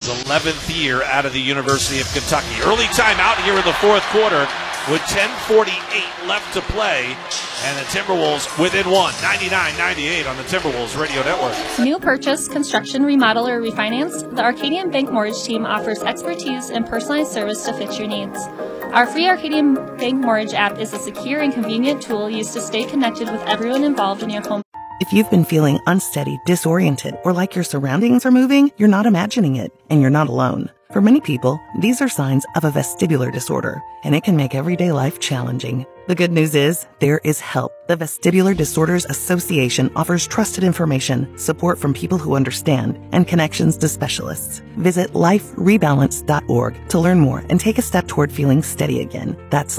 11th year out of the University of Kentucky. Early timeout here in the fourth quarter with 10:48 left to play, and the Timberwolves within one, 99-98 on the Timberwolves Radio Network. New purchase, construction, remodel, or refinance, the Arcadian Bank Mortgage Team offers expertise and personalized service to fit your needs. Our free Arcadian Bank Mortgage app is a secure and convenient tool used to stay connected with everyone involved in your home. If you've been feeling unsteady, disoriented, or like your surroundings are moving, you're not imagining it, and you're not alone. For many people, these are signs of a vestibular disorder, and it can make everyday life challenging. The good news is, there is help. The Vestibular Disorders Association offers trusted information, support from people who understand, and connections to specialists. Visit liferebalance.org to learn more and take a step toward feeling steady again. That's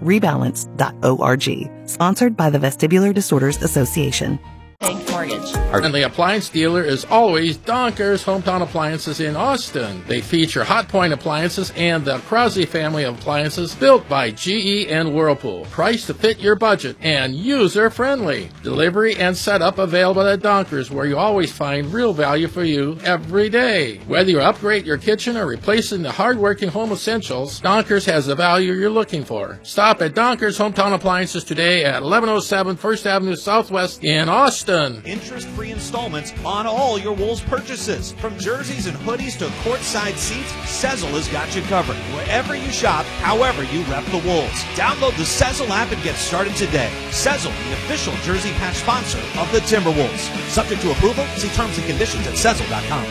liferebalance.org. Sponsored by the Vestibular Disorders Association. Bank Mortgage. Our friendly appliance dealer is always Donker's Hometown Appliances in Austin. They feature Hotpoint appliances and the Krause family of appliances built by GE and Whirlpool. Priced to fit your budget and user-friendly. Delivery and setup available at Donker's, where you always find real value for you every day. Whether you upgrade your kitchen or replacing the hard-working home essentials, Donker's has the value you're looking for. Stop at Donker's Hometown Appliances today at 1107 First Avenue Southwest in Austin. Interest-free installments on all your Wolves purchases. From jerseys and hoodies to courtside seats, Sezzle has got you covered. Wherever you shop, however you rep the Wolves. Download the Sezzle app and get started today. Sezzle, the official jersey patch sponsor of the Timberwolves. Subject to approval, see terms and conditions at Sezzle.com.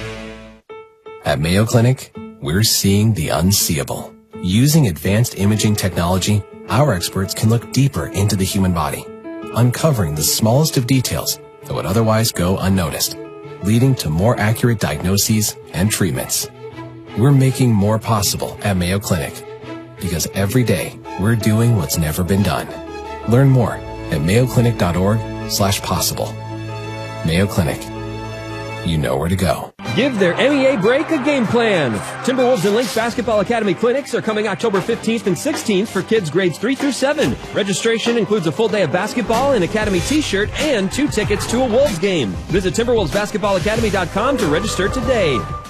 At Mayo Clinic, we're seeing the unseeable. Using advanced imaging technology, our experts can look deeper into the human body, uncovering the smallest of details that would otherwise go unnoticed, leading to more accurate diagnoses and treatments. We're making more possible at Mayo Clinic, because every day we're doing what's never been done. Learn more at mayoclinic.org/possible. Mayo Clinic. You know where to go. Give their MEA break a game plan. Timberwolves and Lynx Basketball Academy clinics are coming October 15th and 16th for kids grades 3 through 7. Registration includes a full day of basketball, an Academy t-shirt, and 2 tickets to a Wolves game. Visit TimberwolvesBasketballAcademy.com to register today.